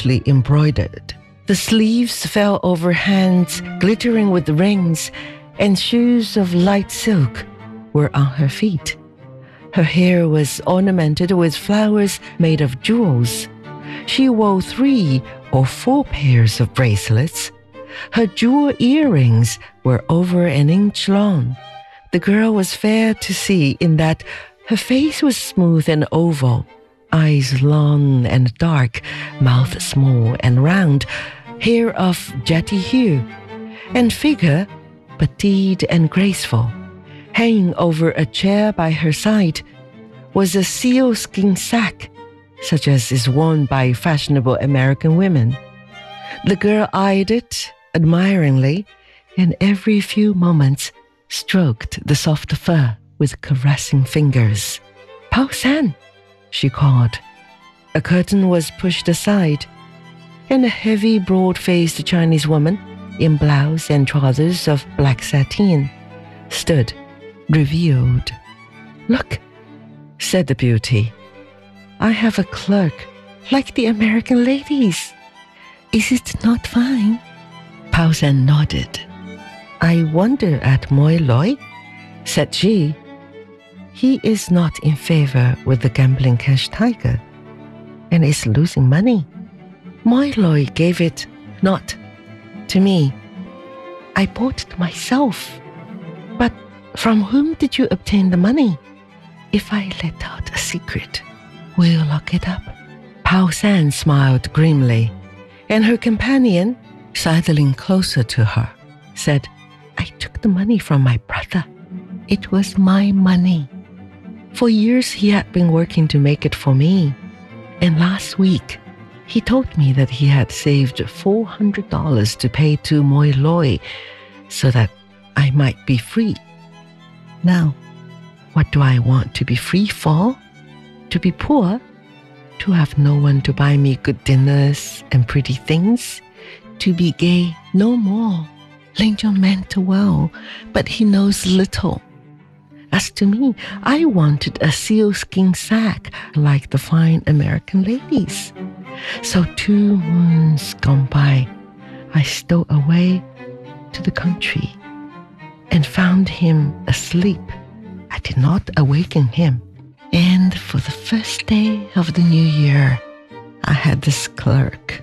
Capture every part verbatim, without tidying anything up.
richly embroidered. The sleeves fell over hands glittering with rings, and shoes of light silk were on her feet. Her hair was ornamented with flowers made of jewels. She wore three or four pairs of bracelets. Her jewel earrings were over an inch long. The girl was fair to see in that her face was smooth and oval, eyes long and dark, mouth small and round, hair of jetty hue, and figure petite and graceful. Hanging over a chair by her side was a sealskin sack, such as is worn by fashionable American women. The girl eyed it admiringly, and every few moments stroked the soft fur with caressing fingers. "Pao San," she called. A curtain was pushed aside, and a heavy, broad-faced Chinese woman in blouse and trousers of black sateen stood revealed. "Look," said the beauty, "I have a clerk like the American ladies. Is it not fine?" Pao San nodded. "I wonder at Moi Loi," said she. "He is not in favor with the gambling cash tiger and is losing money. Moi Loi gave it not to me. I bought it myself. But from whom did you obtain the money? If I let out a secret, will you lock it up?" Pao San smiled grimly, and her companion, sidling closer to her, said, "I took the money from my brother. It was my money. For years he had been working to make it for me, and last week he told me that he had saved four hundred dollars to pay to Moi Loi so that I might be free. Now, what do I want to be free for? To be poor? To have no one to buy me good dinners and pretty things? To be gay no more. Ling Zhong meant well, but he knows little. As to me, I wanted a sealskin sack like the fine American ladies. So two moons gone by, I stole away to the country and found him asleep. I did not awaken him. And for the first day of the new year, I had this clerk.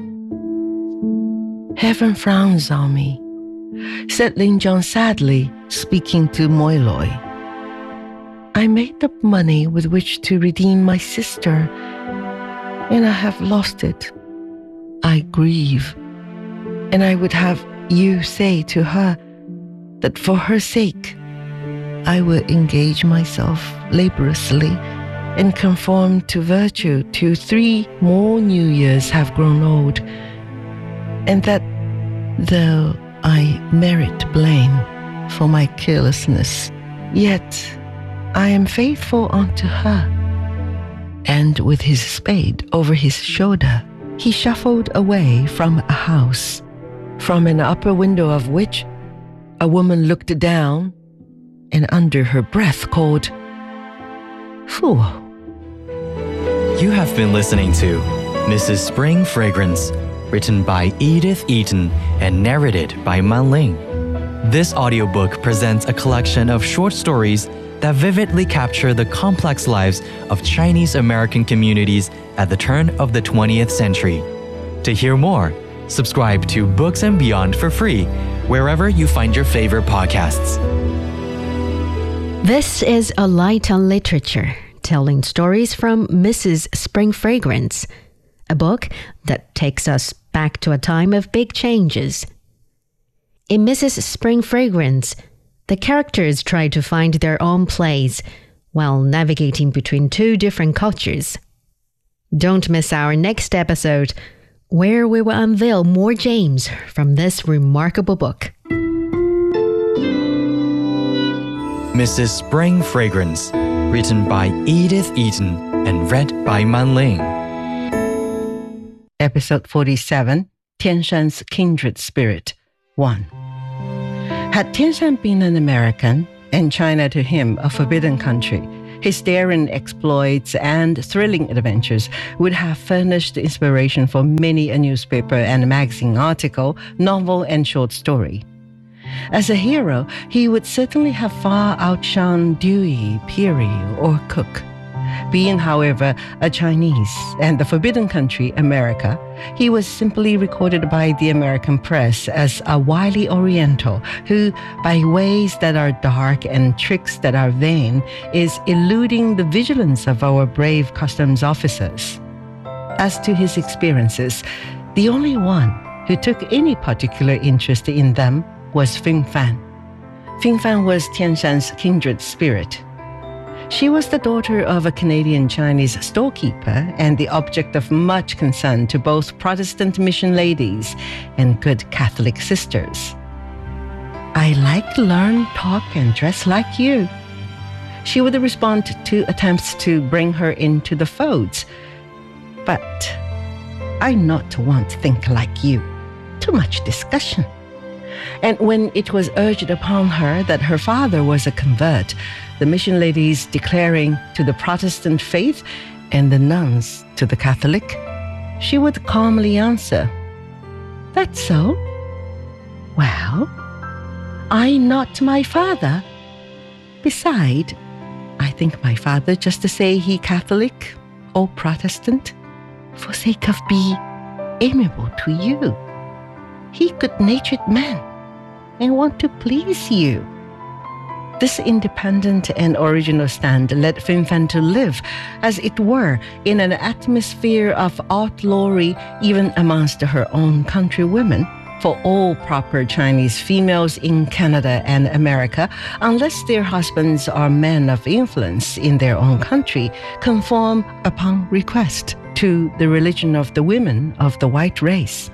Heaven frowns on me, said Ling Zhong sadly, speaking to Moi Loi. I made up money with which to redeem my sister, and I have lost it. I grieve, and I would have you say to her that for her sake, I will engage myself laboriously and conform to virtue till three more New Years have grown old, and that though I merit blame for my carelessness, yet I am faithful unto her. And with his spade over his shoulder, he shuffled away from a house, from an upper window of which a woman looked down and under her breath called, "Fool." You have been listening to Missus Spring Fragrance, written by Edith Eaton and narrated by Man Ling. This audiobook presents a collection of short stories that vividly capture the complex lives of Chinese American communities at the turn of the twentieth century. To hear more, subscribe to Books and Beyond for free wherever you find your favorite podcasts. This is A Light on Literature, telling stories from Missus Spring Fragrance, a book that takes us back to a time of big changes. In Missus Spring Fragrance, the characters try to find their own place while navigating between two different cultures. Don't miss our next episode, where we will unveil more gems from this remarkable book. Missus Spring Fragrance, written by Edith Eaton and read by Man Ling. Episode forty-seven, Tianshan's Kindred Spirit, one. Had Tianshan been an American, and China to him a forbidden country, His daring exploits and thrilling adventures would have furnished inspiration for many a newspaper and magazine article, novel, and short story. As a hero, he would certainly have far outshone Dewey, Peary, or Cook. Being, however, a Chinese and the forbidden country, America, he was simply recorded by the American press as a wily Oriental who, by ways that are dark and tricks that are vain, is eluding the vigilance of our brave customs officers. As to his experiences, the only one who took any particular interest in them was Fing Fan. Fing Fan was Tian Shan's kindred spirit. She was the daughter of a Canadian-Chinese storekeeper and the object of much concern to both Protestant mission ladies and good Catholic sisters. "I like, learn, talk, and dress like you," she would respond to attempts to bring her into the folds. "But I not want to think like you. Too much discussion." And when it was urged upon her that her father was a convert, the mission ladies declaring to the Protestant faith and the nuns to the Catholic, she would calmly answer, "That's so? Well, I not my father. Beside, I think my father just to say he Catholic or Protestant, for sake of be amiable to you. He good-natured man and want to please you." This independent and original stand led Fing Fan to live, as it were, in an atmosphere of outlawry even amongst her own countrywomen. For all proper Chinese females in Canada and America, unless their husbands are men of influence in their own country, conform upon request to the religion of the women of the white race.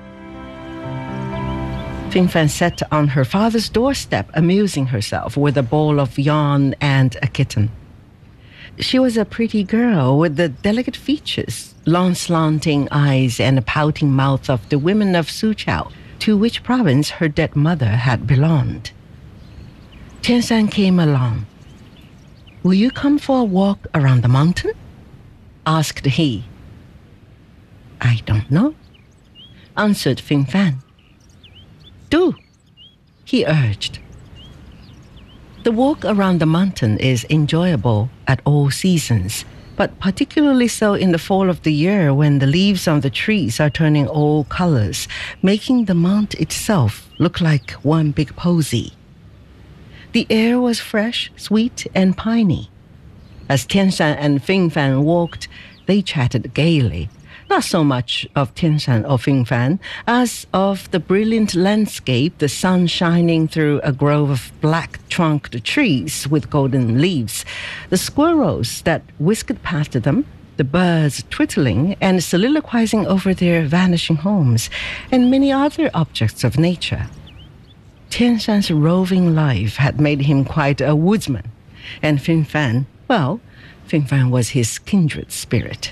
Fing Fan sat on her father's doorstep, amusing herself with a bowl of yarn and a kitten. She was a pretty girl with the delicate features, long slanting eyes, and a pouting mouth of the women of Suzhou, to which province her dead mother had belonged. Tian Shan came along. "Will you come for a walk around the mountain?" asked he. "I don't know," answered Fing Fan. "Do," he urged. The walk around the mountain is enjoyable at all seasons, but particularly so in the fall of the year when the leaves on the trees are turning all colors, making the mount itself look like one big posy. The air was fresh, sweet, and piney. As Tian Shan and Fing Fan walked, they chatted gaily, not so much of Tian Shan or Fing Fan as of the brilliant landscape, the sun shining through a grove of black-trunked trees with golden leaves, the squirrels that whisked past them, the birds twittering and soliloquizing over their vanishing homes, and many other objects of nature. Tian Shan's roving life had made him quite a woodsman, and Fing Fan, well, Fing Fan was his kindred spirit.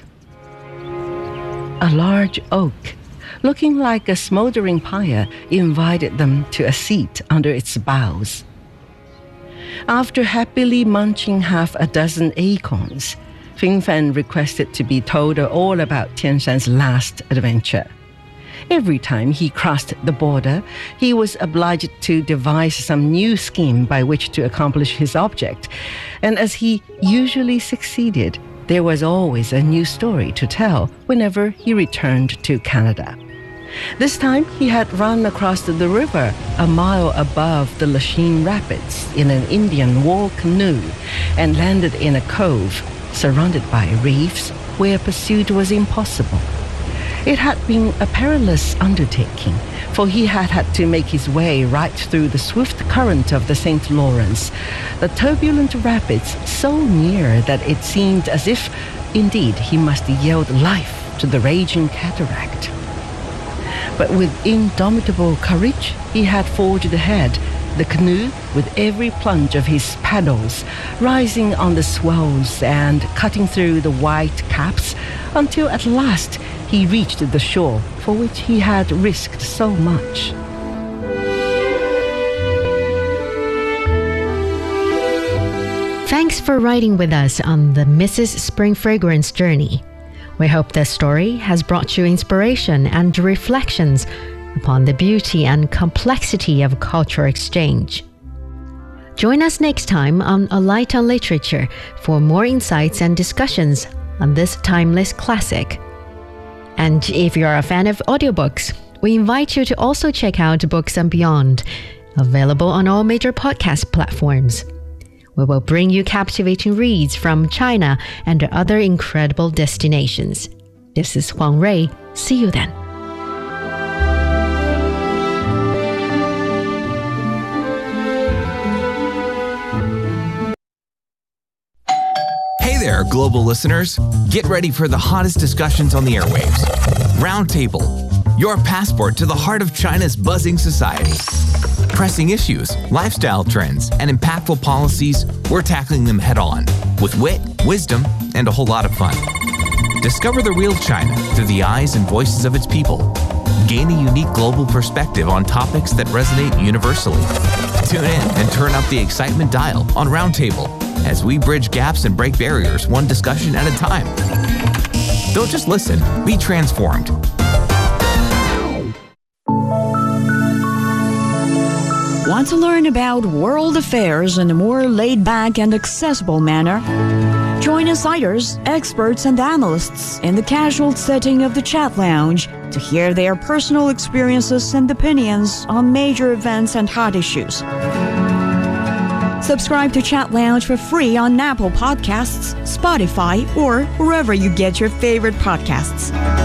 A large oak, looking like a smoldering pyre, invited them to a seat under its boughs. After happily munching half a dozen acorns, Fing Fan requested to be told all about Tian Shan's last adventure. Every time he crossed the border, he was obliged to devise some new scheme by which to accomplish his object, and as he usually succeeded, there was always a new story to tell whenever he returned to Canada. This time, he had run across the river a mile above the Lachine Rapids in an Indian war canoe and landed in a cove surrounded by reefs where pursuit was impossible. It had been a perilous undertaking, for he had had to make his way right through the swift current of the Saint Lawrence, the turbulent rapids so near that it seemed as if, indeed, he must yield life to the raging cataract. But with indomitable courage, he had forged ahead, the canoe, with every plunge of his paddles, rising on the swells and cutting through the white caps, until at last he reached the shore for which he had risked so much. Thanks for riding with us on the Missus Spring Fragrance journey. We hope this story has brought you inspiration and reflections upon the beauty and complexity of cultural exchange. Join us next time on A Light on Literature for more insights and discussions on this timeless classic. And if you're a fan of audiobooks, we invite you to also check out Books and Beyond, available on all major podcast platforms. We will bring you captivating reads from China and other incredible destinations. This is Huang Rui. See you then. Hey there, global listeners. Get ready for the hottest discussions on the airwaves. Roundtable, your passport to the heart of China's buzzing society. Pressing issues, lifestyle trends, and impactful policies, we're tackling them head on with wit, wisdom, and a whole lot of fun. Discover the real China through the eyes and voices of its people. Gain a unique global perspective on topics that resonate universally. Tune in and turn up the excitement dial on Roundtable as we bridge gaps and break barriers one discussion at a time. Don't just listen, be transformed. Want to learn about world affairs in a more laid-back and accessible manner? Join insiders, experts, and analysts in the casual setting of the Chat Lounge to hear their personal experiences and opinions on major events and hot issues. Subscribe to Chat Lounge for free on Apple Podcasts, Spotify, or wherever you get your favorite podcasts.